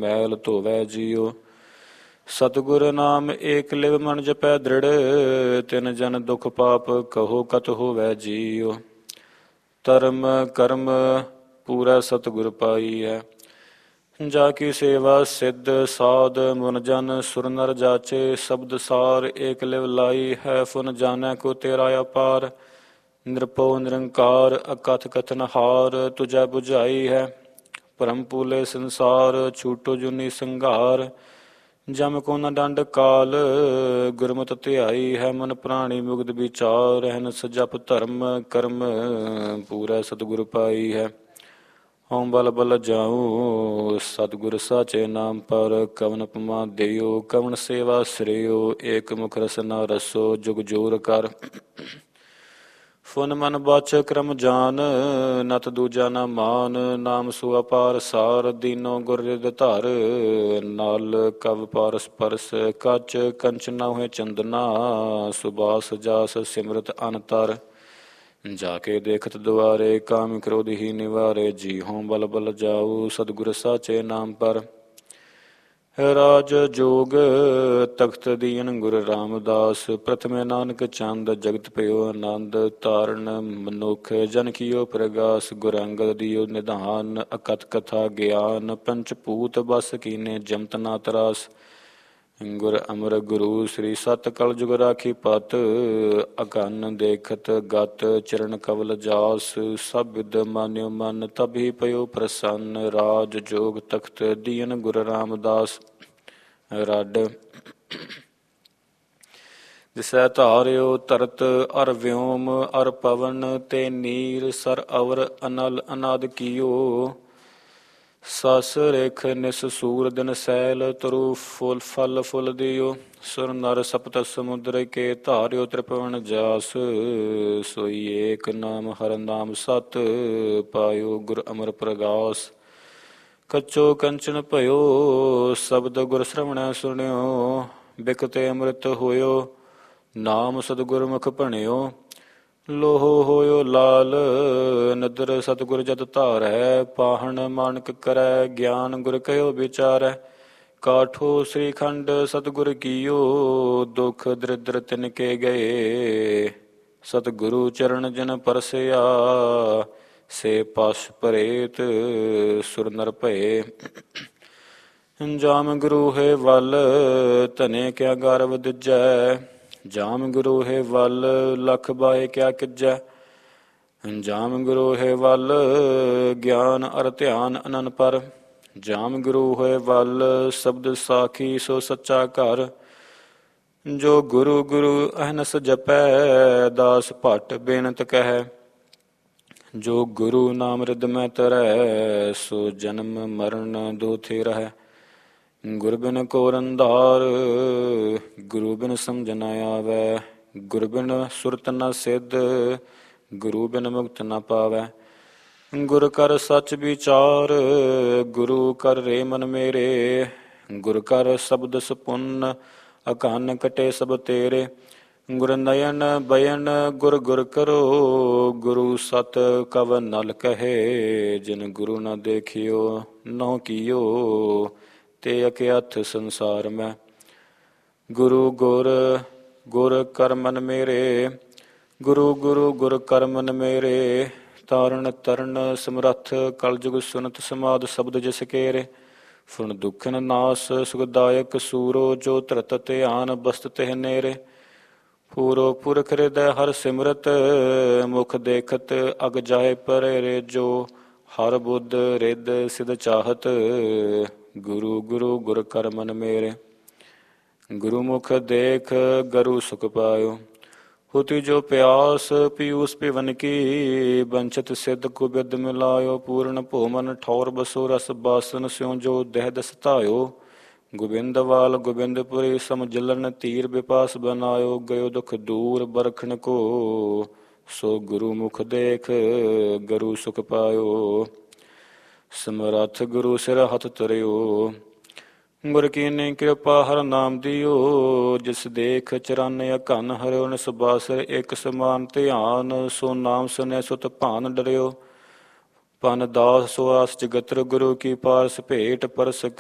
ਮੈਲ ਧੋਵੈ ਜੀਉ। ਸਤਿਗੁਰ ਨਾਮ ਏਕ ਲਿਵ ਮਨ ਜਪੈ ਦ੍ਰਿੜ, ਤਿਨ ਜਨ ਦੁਖ ਪਾਪ ਕਹੋ ਕਤ ਹੋਵੈ ਜੀਉ। ਧਰਮ ਕਰਮ ਪੂਰਾ ਸਤਿਗੁਰ ਪਾਈ ਹੈ, ਜਾ ਕੀ ਸੇਵਾ ਸਿੱਧ ਸਾਧ ਮੁਨ ਜਨ ਸੁਰ ਨਰ ਜਾਚੇ। ਸ਼ਬਦ ਸਾਰ ਏਕ ਲਿਵ ਲਾਈ ਹੈ, ਫੁਨ ਜਾਣੈ ਕੋ ਤੇਰਾ ਅਪਾਰ। ਨਿਰਭਉ ਨਿਰੰਕਾਰ ਅਕਥ ਕਥਨ ਹਾਰ, ਤੁਝੈ ਬੁਝਾਈ ਹੈ ਭਰਮ ਪੂਲੇ ਸੰਸਾਰ। ਛੂਟੋ ਜੁਨੀ ਸੰਘਾਰ ਜਮ ਕੋ ਨ ਡੰਡ ਕਾਲ, ਗੁਰਮਤਿ ਧਿਆਈ ਹੈ ਮਨ ਪ੍ਰਾਣੀ ਮੁਗਧ ਵਿਚਾਰ। ਰਹਿਨਸ ਜਪ ਧਰਮ ਕਰਮ ਪੂਰਾ ਸਤਿਗੁਰ ਪਾਈ ਹੈ। ਓਮ ਬਲ ਬਲ ਜਾਉ ਸਤਿਗੁਰ ਸਾਚੇ ਨਾਮ ਪਰ, ਕਵਨ ਪਮਾ ਦੇਉ ਕਵਨ ਸੇਵਾ ਸ੍ਰੇਉ। ਏਕ ਮੁਖ ਰਸਨਾ ਰਸੋ ਜੁਗ ਜੋਰ ਕਰ, ਫੁਨ ਮਨ ਬਚ ਕਰਮ ਜਾਨ। ਨਤ ਦੂਜਾ ਨ ਮਾਨ, ਨਾਮ ਸੋ ਅਪਾਰ ਸਾਰ। ਦੀਨੋ ਗੁਰ ਰਿਦ ਧਰ, ਨਾਲ ਕਵ ਪਾਰਸ ਪਰਸ। ਕੱਚ ਕੰਚ ਨ ਹੋਏ ਚੰਦਨਾ, ਸੁਬਾਸ ਜਾਸ ਸਿਮਰਤ ਅਨਤਰ। ਜਾ ਕੇ ਦੇਖਤ ਦੁਆਰੇ, ਕਾਮ ਕ੍ਰੋਧ ਹੀ ਨਿਵਾਰੇ। ਜੀ ਹੋਂ ਬਲ ਬਲ ਜਾਉ ਸਤਿਗੁਰ ਸਾਚੇ ਨਾਮ ਪਰ। ਰਾਜ ਜੋਗ ਤਖਤ ਦੀਨ ਗੁਰੂ ਰਾਮਦਾਸ, ਪ੍ਰਥਮੇ ਨਾਨਕ ਚੰਦ ਜਗਤ ਪਇਓ ਆਨੰਦ। ਤਾਰਨ ਮਨੁਖ ਜਨ ਕੀਓ ਪ੍ਰਗਾਸ, ਗੁਰ ਅੰਗਦ ਦਿਓ ਨਿਧਾਨ। ਅਕਥ ਕਥਾ ਗਿਆਨ ਪੰਚ ਭੂਤ ਬਸ ਕੀਨੇ, ਜਮਤ ਨਾ ਤਰਾਸ। ਗੁਰ ਅਮਰ ਗੁਰੂ ਸ੍ਰੀ ਸਤ ਕਲ ਜੁਗ ਰਾਖੀ ਪਤ, ਅਗਨ ਦੇਖਤ ਗਤ ਚਰਨ ਕਵਲ ਜਾਸ। ਸਭ ਵਿਦ ਮਾਨਿਓ ਮਨ, ਤਬਿ ਪਇਓ ਪ੍ਰਸੰਨ। ਰਾਜ ਜੋਗ ਤਖਤ ਦੀਨ ਗੁਰ ਰਾਮਦਾਸ। ਰੱਡ ਦਿਸੈ ਧਾਰਿਓ ਧਰਤ ਅਰ ਵਿਓਮ ਅਰ ਪਵਨ, ਤੇ ਨੀਰ ਸਰ ਅਵਰ ਅਨਲ ਅਨਾਦ ਕੀਓ। ਸਸ ਰੇਖ ਨਿਸ ਸੂਰ ਦਿਨ ਸੈਲ, ਤਰੁ ਫੁਲ ਫਲ ਫੁਲ ਦਿਓ। ਸੁਰ ਨਰ ਸਪਤ ਸਮੁੰਦਰ ਕੇ, ਧਾਰਿਓ ਤ੍ਰਿਪਵਨ ਜਾਸ। ਸੋਈ ਏਕ ਨਾਮ ਹਰ ਨਾਮ ਸਤ, ਪਾਇਓ ਗੁਰ ਅਮਰ ਪ੍ਰਗਾਸ। ਕੱਚੋ ਕੰਚਨ ਭਇਓ ਸ਼ਬਦ ਗੁਰ ਸ਼ਰਵਣੈ ਸੁਣਿਓ। ਬਿਕਤੇ ਅੰਮ੍ਰਿਤ ਹੋਇਓ ਨਾਮ ਸਤਿਗੁਰ ਮੁਖ ਭਣਿਓ। ਲੋਹੋ ਹੋਇਓ ਲਾਲ ਨਦਰ ਸਤਿਗੁਰ ਜਤ ਧਾਰੈ। ਪਾਹਣ ਮਾਨਕ ਕਰੈ ਗਿਆਨ ਗੁਰ ਕਹਿਓ ਵਿਚਾਰੈ। ਕਾਠੋ ਸ੍ਰੀ ਖੰਡ ਸਤਿਗੁਰ ਕੀਓ, ਦੁਖ ਦਰਿਦਰ ਤਿਨ ਕੇ ਗਏ। ਸਤਿਗੁਰੂ ਚਰਨ ਜਿਨ ਪਰਸਿਆ, ਸੇ ਪਸ ਪਰੇਤ ਸੁਰ ਨਰ ਭਏ। ਜਾਮ ਗੁਰੂ ਹੈ ਵਲ ਧਨੇ ਕਿਆ ਗਰਵ ਦਿਜੈ। ਜਾਮ ਗੁਰੂ ਹੈ ਵਲ ਲਖ ਬਾਏ ਕਿਆ ਕਿਜੈ। ਜਾਮ ਗੁਰੂ ਹੈ ਵਲ ਗਿਆਨ ਅਰ ਧਿਆਨ ਅਨਨ ਪਰ। ਜਾਮ ਗੁਰੂ ਹੈ ਵਲ ਸ਼ਬਦ ਸਾਖੀ ਸੋ ਸੱਚਾ ਘਰ। ਜੋ ਗੁਰੂ ਗੁਰੂ ਅਹਨਸ ਜਪੈ, ਦਾਸ ਭੱਟ ਬੇਨਤ ਕਹਿ। ਜੋ ਗੁਰੂ ਨਾਮ ਰਿਦ ਮੈਂ ਤਰੈ, ਸੋ ਜਨਮ ਮਰਨ ਦੋਥੇ ਰਹਿ। ਗੁਰ ਬਿਨ ਘੋਰ ਅੰਧਾਰ, ਗੁਰੂ ਬਿਨ ਸਮਝ ਨ ਆਵੈ। ਗੁਰ ਬਿਨ ਸੁਰਤ ਨ ਸਿੱਧ, ਗੁਰੂ ਬਿਨ ਮੁਕਤ ਨ ਪਾਵੈ। ਗੁਰ ਕਰ ਸੱਚ ਵਿਚਾਰ, ਗੁਰੂ ਕਰ ਰੇ ਮਨ ਮੇਰੇ। ਗੁਰ ਕਰ ਸ਼ਬਦ ਸਪੁੰਨ, ਅਕਾਨ ਕਟੇ ਸਭ ਤੇਰੇ। ਗੁਰ ਨਯਨ ਬਯਨ ਗੁਰ ਗੁਰ ਕਰੋ, ਗੁਰੂ ਸਤ ਕਵ ਨਲ ਕਹੇ। ਜਿਨ ਗੁਰੂ ਨ ਦੇਖਿਓ ਨਹੁ ਕੀਓ, ਤੇ ਅਕਿਆਥ ਸੰਸਾਰ ਮੈਂ। ਗੁਰੂ ਗੁਰ ਗੁਰ ਕਰ ਮਨ ਮੇਰੇ। ਗੁਰੂ ਗੁਰੂ ਗੁਰ ਕਰ ਮਨ ਮੇਰੇ। ਤਾਰਨ ਤਰਨ ਸਮਰੱਥ ਕਲ ਜੁਗ ਸੁਨਤ ਸਮਾਦ ਸ਼ਬਦ ਜਿਸ ਕੇਰੇ। ਫੁਨ ਦੁਖਨ ਨਾਸ ਸੁਖਦਾਇਕ ਸੂਰੋ, ਜੋ ਧਰਤ ਧਿਆਨ ਬਸਤ ਤਿਹ ਨੇਰੇ। ਪੂਰੋ ਪੁਰਖ ਹਿਰਦੈ ਹਰ ਸਿਮਰਤ, ਮੁਖ ਦੇਖਤ ਅਗ ਜਾਏ ਪਰੇ ਰੇਜੋ। ਹਰ ਬੁੱਧ ਰਿਦ ਸਿਧ ਚਾਹਤ, ਗੁਰੂ ਗੁਰੂ ਗੁਰ ਕਰ ਮਨ ਮੇਰੇ। ਗੁਰੂ ਮੁਖ ਦੇਖ ਗਰੂ ਸੁਖ ਪਾਇਓ। ਹੁਤੀ ਜੋ ਪਿਆਸ ਪੀਊਸ ਪਿਵਨ ਕੀ, ਬੰਚਤ ਸਿੱਧ ਕੁਬਿਦ ਮਿਲਾਇਓ। ਪੂਰਨ ਭੋਮਨ ਠੌਰ ਬਸੋ ਰਸ ਬਾਸਨ, ਸਿਉ ਜੋ ਦਹਿ ਦਸ ਧਾਇਓ। ਗੋਬਿੰਦਵਾਲ ਗੋਬਿੰਦਪੁਰੀ ਸਮਝਲਨ, ਧੀਰ ਬਿਪਾਸ ਬਨਾਇਓ। ਗਇਓ ਦੁਖ ਦੂਰ ਬਰਖਣ ਕੋ, ਸੋ ਗੁਰੂ ਮੁਖ ਦੇਖ ਗਰੂ ਸੁਖ ਪਾਇਓ। ਸਮਰੱਥ ਗੁਰੂ ਸਿਰ ਹੱਥ ਧਰਿਓ। ਗੁਰ ਕੀਨੀ ਕਿਰਪਾ ਹਰ ਨਾਮ ਦਿਓ। ਜਿਸ ਦੇਖ ਚਰਨ ਅਕਨ ਹਰਿਓ, ਨਿਸ ਬਾਸਰ ਇਕ ਸਮਾਨ ਧਿਆਨ। ਸੋ ਨਾਮ ਸੁਨਿ ਸੁਤ ਭਾਨ ਡਰਿਓ। ਪਨ ਦਾਸ ਸੋ ਆਸ ਜਗਤਰ, ਗੁਰੂ ਕੀ ਪਾਰਸ ਭੇਟ ਪਰਸ